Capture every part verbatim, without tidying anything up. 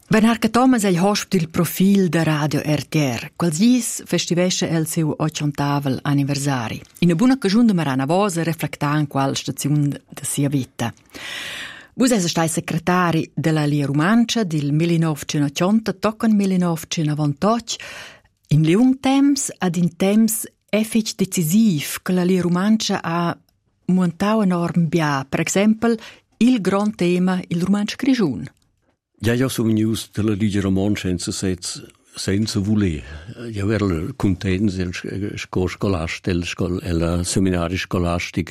Bernardo Thomas è il host del profil da Radio R T R. Quals dies festivesce el seu ottantesimo anniversari. In una buona occasione marana voce reflecta in qual stazione da sia vita. Vus è stai segretari della Lia Romancia del millenovecentottanta tocca il millenovecentonovantotto in leung temps ad in temps effic decisiv che la Lia Romancia ha montau enorm bia. Per esempio, il gran tema, il romancio grigiun. Ja, io sono venuto dalla Liga Romancia senza, senza voler. Io ero contento della scuola scolastica, della seminario scolastico.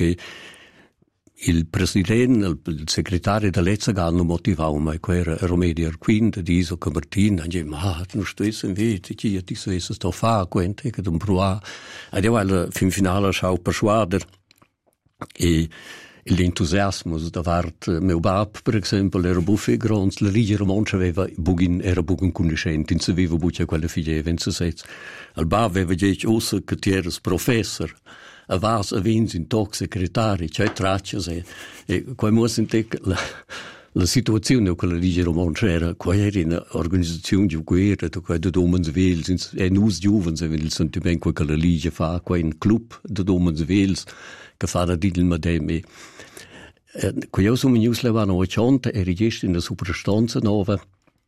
Il presidente, il segretario dell'Ezzagallo motivava me, che era Romedio Arquin, di Iso Camartina, e diceva, ma non stai in vita, chi ti sei sto a fare, quente, che non provare. E io alla fin finale ho persuadere. E l'entusiasmo da parte mio bab, per esempio, era buffo grande, la Liga Romancia aveva bugin, era bugin conoscente, non sapeva buccia quella figlia, non si sa. Il bab aveva detto, ossa che ti eri professor, a vas a vins in toc secretari, cioè tracce, e, e qua mo sente la, la situazione che la Liga Romancia era, qua era un'organizzazione di guerra, qua da Domens Wels, e nus giovani avevano il sentimento che la Liga fa, qua in club da Domens Wels, che fa da Didl Mademe. Quando io sono venuto a ottanta, ero in una superstanza nuova,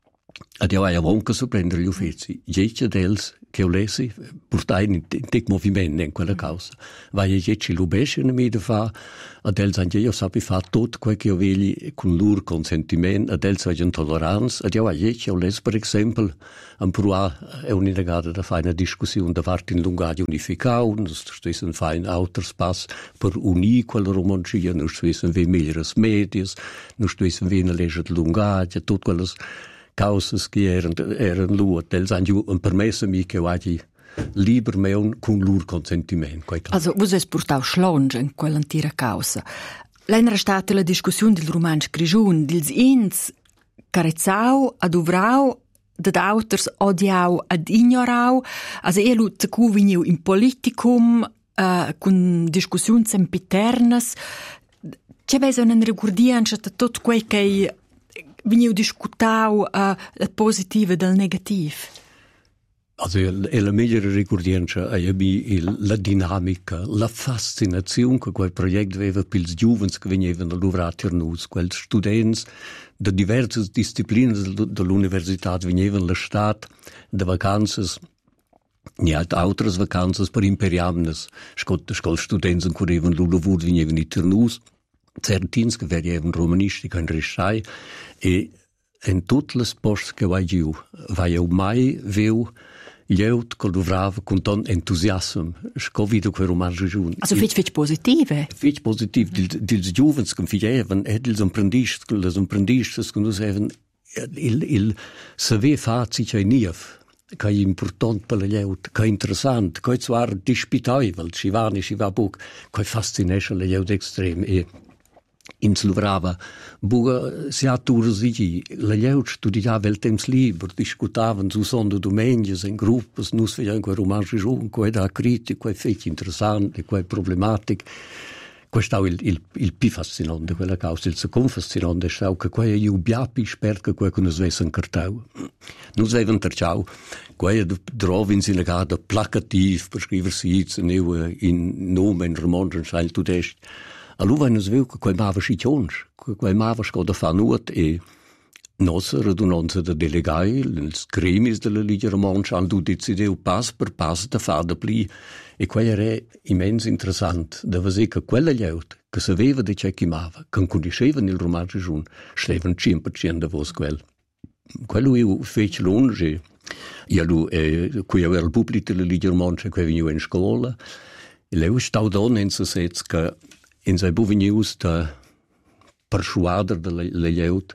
e io avevo anche a prendere gli uffici. Dieci dels che ho lessi, portai in quel movimento in quella causa. Vai dieci lubesci in me da fa, e dels anche io sapevo fare tutto quello che io voglio con il loro consentimento, e dels avevo tolleranza, e io dieci ho lessi, per esempio, un pro è un'inegata da fare una discussione da parte in lungaggio unificato, non stessi in fare un altro spazio per unire quella romancia, non stessi in fare migliori medias, non stessi in fare una legge di lungaggio, tutte quelle cause che erano, erano loro, dels anche un permesso a me che ho libero me con il loro consentimento. Also, voi siete portato schlonge in quell'antica causa. L'era stata la discussione del romanzo grigiun, dels ins carezzau, adovrau, dad auters odiau ad ignorau, also e lu zu veniu in politicum, uh, con discussioni sempiternas. C'è vese un rigurdianza da tutto quel che veniu discutau uh, il positivo del negativo. Also, è la migliore ricordienza è la dinamica, la fascinazione che quel progetto aveva per i giovani che venivano a lavorare a noi, quei studenti da diverse discipline dell'università venivano all'estate, da vacanze, e altre vacanze per imperiamnes, quei studenti che avevano lavoro venivano a noi, certi che venivano romanistici in Rischai, e in tutte le posti che vai giù, vai mai vedo Leut che lavorava con tanto entusiasmo, scovido quel romanzo giù. Also fitch fitch positive. Fitch positiv, dils giovens che fievano, e dils apprendistes, les apprendistes che nos avevano, il il saver farsi c'è nief, che è importante per la leut, che è interessante, che è zwar disputevole, ci va ne ci va poco, che fascinesce la leut estrem e in Slovrava, buga si ha tursi, la leut studiava il temps libero, discutavano su sonde domenias in gruppi, nus vediamo quei romanzi giù, quei da critico, quei fatti interessanti, quei problematiche. Questo è il, il, il più fascinante di quella causa. Il secondo fascinante è che quei io biapi esperto che quei che nos vesen cartau. Nos veven terciau, quei trovi in sinagata placativ per scriversi in nome in romanzi in scheil tudest. Allora nos veu che quei mava scicions, quei mava scoda fa nuot e nostra radunanza da delegai, els cremis della Liga Romancia, hanno decidiu pas per pas da fa da pli. E quei era immens interessant, da vedere che quella leut, che sapeva di c'è chi mava, che conoscevano il romanzo giun, sclevano cento per cento da vos quel. Quello io fece lunge, io eh, qui avevo il pubblico della Liga Romancia che veniva in scuola, e lei stava donne in sossetz che in sei buvenius da persuadere della leut,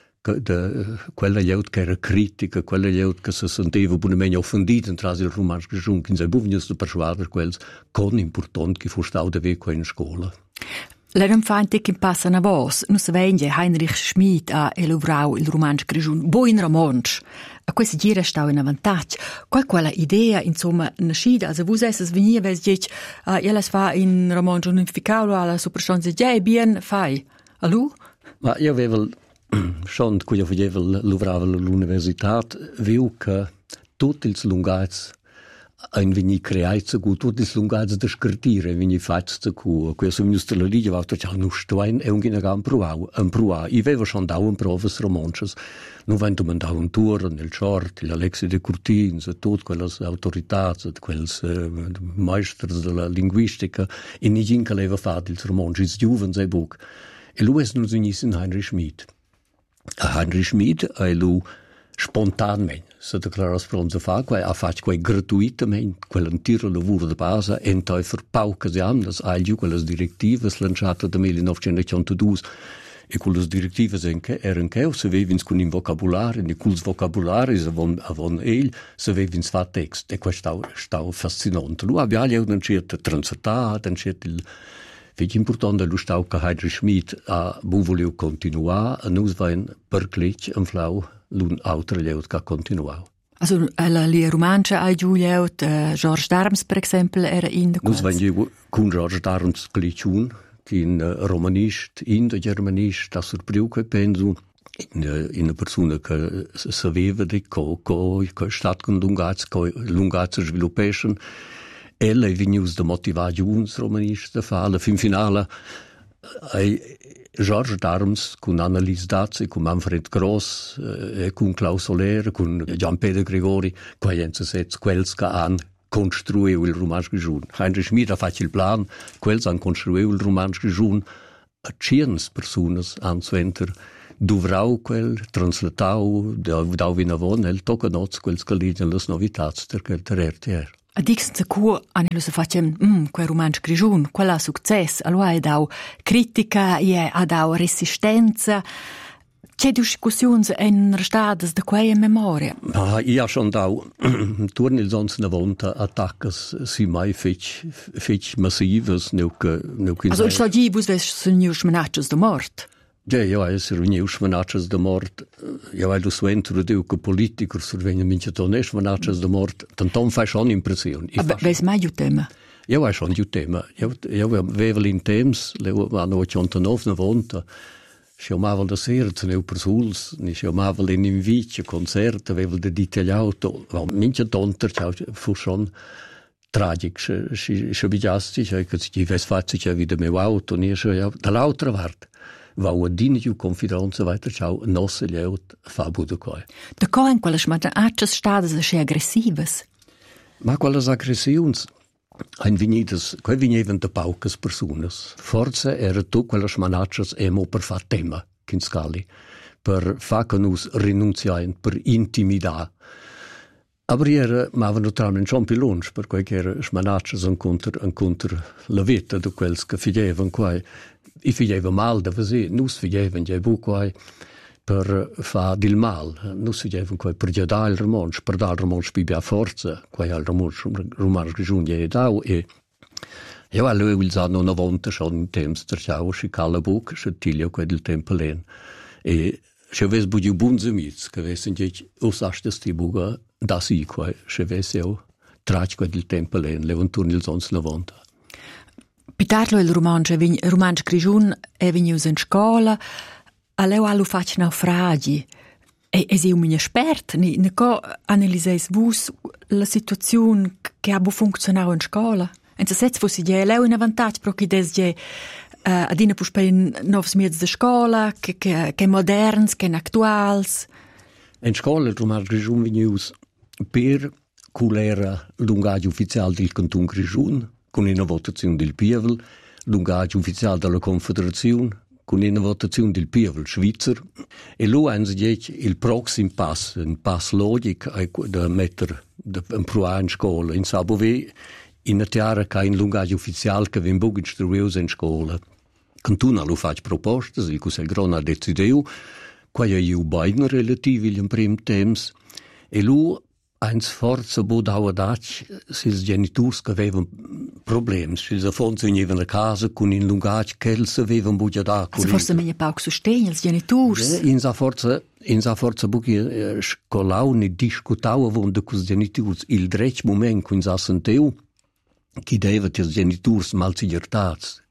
de, quella leut che era critica, quella leut che si sentiva buonamente offendita tra il romanzo giun, in sei buvenius da persuadere quels con importante che fu stato da vecchio in scuola. L'erem fainte che passano a vos, non si vende Heinrich Schmid a eluvrau il romanzo grigiun, buon romanzo. A questo giro sta in vantaggio. Qual quella idea, insomma, nascida, also vous es venia, ves dic, uh, io fa in romanzo unificato alla superstanza già e bien fai. Allo? Ma io avevo schon quando facevo lavoravo all'università, vedo che tutti i lungazzi ein vegni creaits cu tutti i lungazzi da scartire, vegni fatti cu questo ministro la Liga va già no stein e un ginagam provau, un prova. I avevo schon da un provas romances. Non vento mandau un tour nel short, l'Alexi de Curtins, e tutte quelle autorità, quelle uh, maestri della linguistica, e nigin che leva fatto il romances giovens e buc. E lui è non in Heinrich Schmid. Heinrich Schmid è lui spontanamente si declara pronto fa, quai ha fatto quai gratuitamente quell'intero lavoro di base e poi per paucas anni ha quelle direttive lanciate nel millenovecentottantadue e quelle direttive erano che se avevano con un vocabolario e quel vocabolario se avevano egli se avevano fatto testo e questo è fascinante. Lui aveva una certa transità, una certa Fece importante lo stau che Heinrich Schmid ha volevo continuare e noi vain per clic un flau l'un altro leut che continuava. Also la li romancia ai giù leut uh, George Darms per esempio era in de Noi vain con George Darms clicun che in uh, romanist in de germanist da surpriuche penso in uh, in una persona che sapeva di co co che stat con lungaz co lungaz sviluppation. Ella è venuta da motivazione romanista fa alla fin finale eh, George Darms con Annelies Dazzi, con Manfred Gross e con Klaus Soler, con Gian Peter Gregori, quei enzesetz quels che han costruiu il romansch Grischun. Heinrich Schmid ha fatto il plan, quels han costruiu il romansch Grischun, a ciens personas han suenter dovrau quel translatau da vinavon el tocanoz quels che ligen las novitats der der R T R. A dix se cu ani lo se facem mm, quel romansch Grischun, quella success, allora è dau critica e ha dau resistenza. C'è discussioni in restadas da quei in memoria? Ah, io ho schon dau torni il sonst una volta attaccas si mai fec fec massives neu che neu che Also ich sto gi bus ves sunius menachos de mort. Ja, ja, es reunius menachos de mort. Ja, weil du suentro de che politiker survegna minche tones menachos de mort, tantom fa schon impression. Aber ves mai ju tema? Ja, vai schon ju tema. Ja, ja, vevel in temps, le vanno ottantanove una volta. Chiamava da sera, tenevo per suls, ne chiamava in invito, concerti, avevo da ditagliato, ma minchia tonter, fu schon tragic, se se bigiasti, che si ves facci che vide mio auto, ne so dall'altra parte. Va a dine più confidenza weiter ciao, nosse leut fa budo coi. Da coin quelle schmataccias stades se aggressivas. Ma quelle aggressions ein venidas, quei venevan de paucas personas. Forza era tu quelle schmanaccias emo per fa tema, kin scali, per fa canus rinunciain, per intimidar. Aber era, ma avevano naturalmente schon pilons, per quei che era schmanaccias incontr, incontr la vita de quels che figevan quai. I figeva mal da vasi, nus figevan già bu quai per fa dil mal, nus figevan quai per già il romansch, per dal romansch bi bia forza, quai al romansch romansch giun già dau e io a lui il zanno una volta schon in temps der ciao si cala buc, si tilio quai del tempelen e se ves bugiu bunze mitz, che vesen già usastes ti buga da si quai, se ves eo trac quai del tempelen, levanturni il sons una volta. Pitarlo il romansch, il romansch Grischun è venuto in scuola, a lei ha fatto naufragi. E, e sei un mio esperto, ne, ne co analiseis vus la situazione che ha funzionato in scuola. E se setz fossi già lei un vantaggio, perché des già uh, adina pus per novs miez de scuola, che, che, che moderns, che actuals. In scuola il romansch Grischun venuto per cui era l'ungaggio ufficiale del canton Grischun, con una votazione del Pievel, l'ungaggio ufficiale della Confederazione, con una votazione del Pievel Schweizer, e lo hanno detto il prossimo passo, un passo logico da mettere un provare in scuola. In Sabove, in una terra che ha un lungaggio ufficiale che viene poco istruito in scuola. Cantuna lo fa proposte, il Consiglio Grone ha deciso, qua è io beiden relativi in primo tempo, e lo eins forza bodau dac sis genitors che avevano problemi, sis affons venivano a casa con in lungac che els avevano bugia da. Also forse meglio pauc sostegno els genitors. Ja, in sa forza in sa forza buchi eh, scolau ne discutau avon de cos genitors il drech moment con sa senteu che deva tis genitors mal sigertats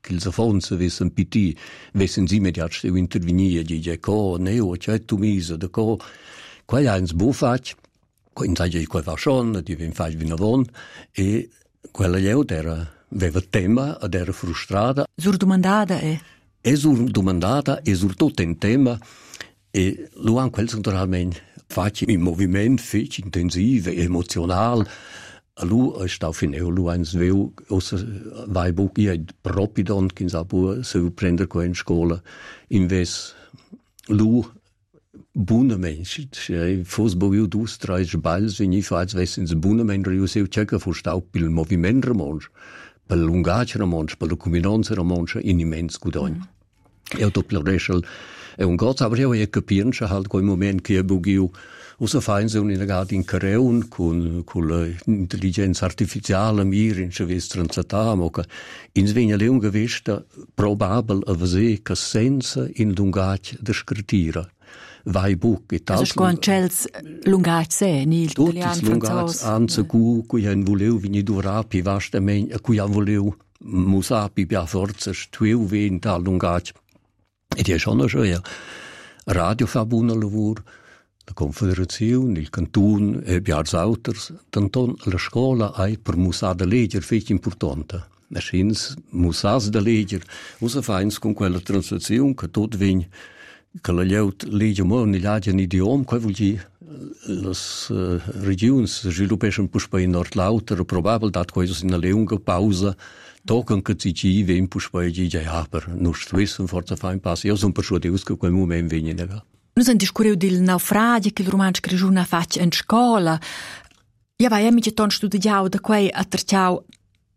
che ils affons avessero piti, avessero immediat steu intervenire, dice, co, neo, c'è tu misa, da co, qua ha ins bo fac, qua in sai qua va schon, di ven fac vina von, e quella leut era, aveva tema, ed era frustrata. Sur domandata e? E sur domandata, e sur tutto in tema, e lo han quel naturalmente fac in movimento, fec intensivo, emozionale. Lu è stato finito, lu ha sveu, ossa vai buc, io proprio don, che sa pu se prendere qua in scuola, invece lu buona mensch, se fosse boiu dus, tre sbaglios, wenn ich faz wessens buona mensch, io se cerca fu stau pel movimento romansch, pel lungaggio romansch, per la combinanza romansch, in immens gudogn. Mm. E ho doppio reschel, è un gott, aber io ho capito, che halt quel moment che boiu, usa fein se un'inagati in careun con, con l'intelligenza artificiale mir in ceves transatamo che in svegna le un gevesta probabel a vese che senza in lungac de scrittira vai buc e tal. Also con cels lungac se ni italiano francese anza cu cu han voleu vini durapi vasta men cu han voleu musapi bia forza steu ven tal lungac e die schon no ja radio fa buona lavoro. La Confederazione, il Canton e Biars Auters, tanton la scuola hai per musà da legger fece importante. Machins musàs da legger, usa feins con quella translazione che tot vegn, che la leut legge mo in l'agien idiom, qua vuol dire las uh, regions sviluppescan puspa in nord lauter, probabel dat quais in una lunga pausa, tocan che si ci ven puspa e dice, ah, per nus wissen forza fein pass. Io son persuadeus che quel moment vegn nega. Noi siamo discorreu del naufragio che il romanzo che giorna faccia in scuola. Io vai amici ton studiau da quei atterciau